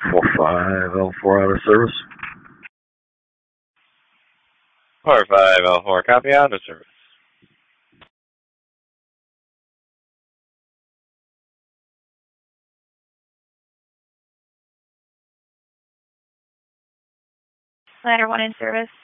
45L4 out of service. 45L4, copy, out of service. Ladder 1 in service.